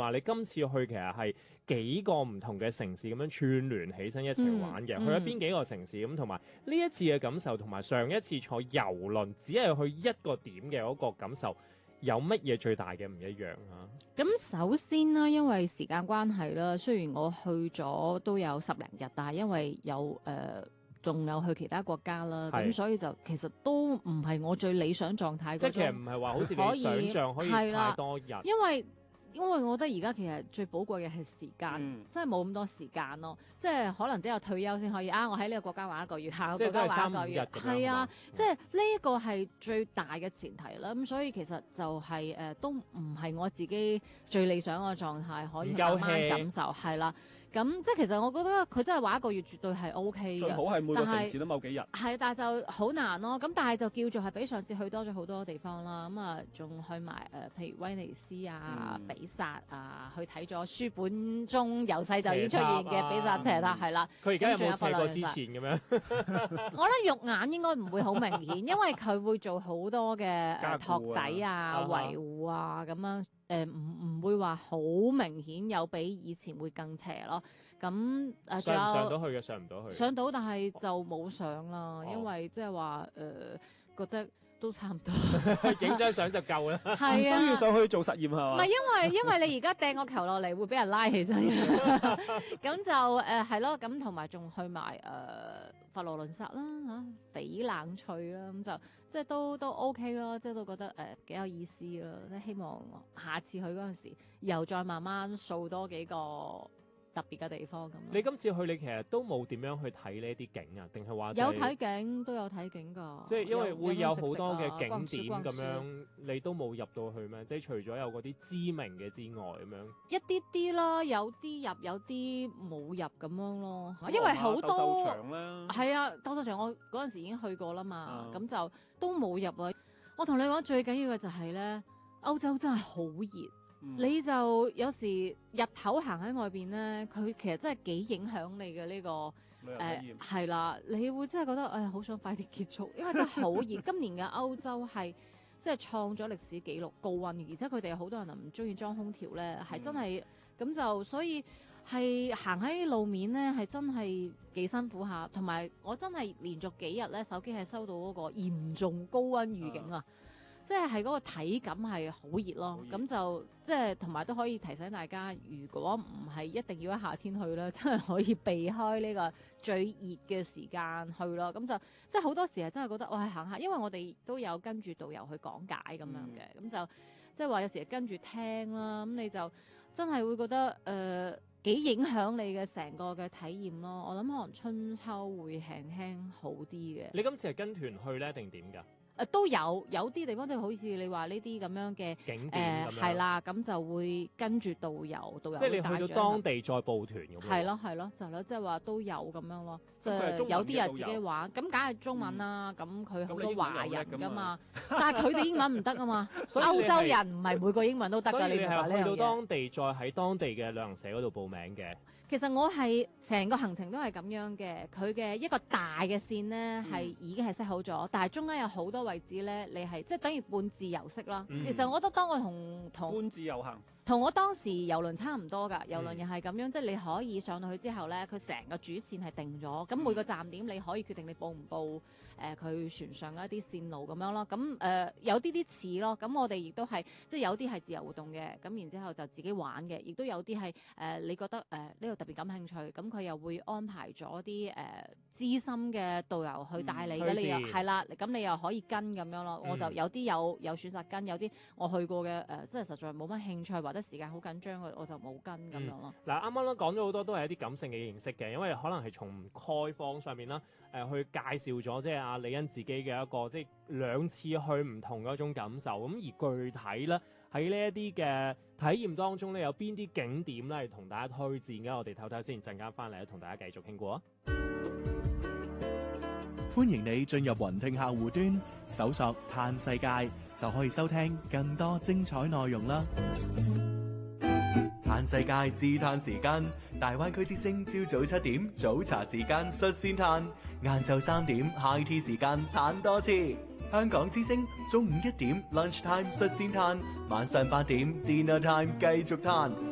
話你今次去其實係幾個唔同嘅城市咁樣串聯起身一齊玩嘅，去咗邊幾個城市咁，同埋呢一次嘅感受同埋上一次坐遊輪只係去一個點嘅嗰個感受，有乜嘢最大嘅唔一樣啊？ 咁首先啦，因為時間關係啦，雖然我去咗都有10零日，但係因為有仲有去其他國家啦，咁所以就其實都唔係我最理想狀態嗰種。 即係其實唔係話好似你想象可以太多日。 因為我覺得而家其實最寶貴嘅係時間，真係冇咁多時間咯。即係可能只有退休先可以我喺呢個國家玩1個月，下個國家玩1個月，係啊，即係呢一個係最大嘅前提啦。咁所以其實就係都唔係我自己最理想嘅狀態，可以慢慢感受係啦。咁即係其實我覺得佢真係玩1個月絕對係 OK 嘅， 最好係每個城市都某幾日。 係，但係就好難咯。咁但係就叫做係比上次去多咗好多地方啦。咁啊，仲去埋譬如威尼斯啊、比薩啊，去睇咗書本中由細就已經出現嘅比薩斜塔，係啦。 佢而家有冇斜過之前咁樣？ 我覺得肉眼應該唔會好明顯，因為佢會做好多嘅托底啊、維護啊咁樣。唔會話好明顯有比以前會更邪咯。咁上到去嘅上唔到去。 上到，但係就冇上啦，因為即係話覺得都差唔多， 影張相就夠啦。 係啊， 需要上去做實驗係嘛？ 唔係因為你而家掟個球落嚟會俾人拉起身，咁就係咯。咁同埋仲去埋佛羅倫薩啦嚇，翡冷翠啦，咁就即係都 OK 咯，即係都覺得幾有意思咯。即係希望下次去嗰陣時，又再慢慢掃多幾個特別嘅地方咁。 你今次去你其實都冇點樣去睇呢啲景啊？定係話有睇景都有睇景㗎。 即係因為會有好多嘅景點咁樣，你都冇入到去咩？即係除咗有嗰啲知名嘅之外咁樣。 一啲啲啦，有啲入，有啲冇入咁樣咯。因為好多鬥獸場啦，係啊，鬥獸場我嗰陣時已經去過啦嘛，咁就都冇入啊。我同你講最緊要嘅就係咧，歐洲真係好熱。你就有時日頭行喺外邊咧，佢其實真係幾影響你嘅呢個旅遊體驗。 係啦，你會真係覺得好想快啲結束，因為真係好熱。今年嘅歐洲係即係創咗歷史紀錄高溫嘅，而且佢哋好多人唔中意裝空調咧，係真係咁就所以係行喺路面咧係真係幾辛苦下，同埋我真係連續幾日咧手機係收到嗰個嚴重高溫預警啊！即係嗰個體感係好熱咯，咁就即係同埋都可以提醒大家，如果唔係一定要喺夏天去咧，真係可以避開呢個最熱嘅時間去咯。咁就即係好多時係真係覺得我係行下，因為我哋都有跟住導遊去講解咁樣嘅，咁就即係話有時跟住聽啦，咁你就真係會覺得幾影響你嘅成個嘅體驗咯。我諗可能春秋會輕輕好啲嘅。 你今次係跟團去咧定點㗎？ 都有啲地方即係好似你話呢啲咁樣嘅景點咁樣係啦，咁就會跟住導遊即係你去到當地再報團咁樣。 係咯，就係咯，即係話都有咁樣咯。有啲人自己玩，咁梗係中文啦。咁佢好多華人㗎嘛，但係佢哋英文唔得啊嘛。歐洲人唔係每個英文都得㗎。你係去到當地再喺當地嘅旅行社嗰度報名嘅。 其實我係成個行程都係咁樣嘅，佢嘅一個大嘅線呢係已經係 set 好咗，但係中間有好多位置呢，你係即係等於半自由式啦。其實我覺得當我同半自由行。 同我當時郵輪差唔多㗎，郵輪又係咁樣，即係你可以上到去之後咧，佢成個主線係定咗，咁每個站點你可以決定你報唔報佢船上嘅一啲線路咁樣咯。咁有啲似咯，咁我哋亦都係即係有啲係自由活動嘅，咁然之後就自己玩嘅，亦都有啲係你覺得呢度特別感興趣，咁佢又會安排咗啲資深嘅導遊去帶你嘅，你又係啦，咁你又可以跟咁樣咯。我就有啲有選擇跟，有啲我去過嘅即係實在冇乜興趣或者時間好緊張嘅，我就冇跟咁樣咯。 嗱，啱啱都講咗好多都係一啲感性嘅認識嘅，因為可能係從概況上面啦，去介紹咗即係阿李欣自己嘅一個即係2次去唔同嘅一種感受。咁而具體咧喺呢一啲嘅體驗當中咧，有邊啲景點咧係同大家推薦嘅？我哋唞唞先，陣間翻嚟同大家繼續傾過啊！ 歡迎你進入雲聽客戶端，搜索嘆世界，就可以收聽更多精彩內容啦。嘆世界自嘆時間，大灣區之聲朝早7點早茶時間率先嘆，晏晝3點 high tea 時間嘆多次。香港之聲中午1點 lunch time 率先嘆，晚上8點 dinner time 繼續嘆。